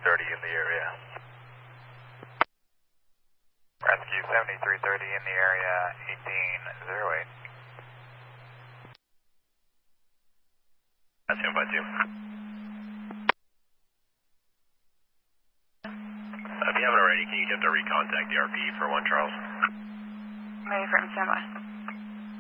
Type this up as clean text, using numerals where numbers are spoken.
in the area. Rescue 7330 in the area, 1808. That's 2 by 2. If you haven't already, can you attempt to recontact the RP for 1 Charles? Ready for him, standby.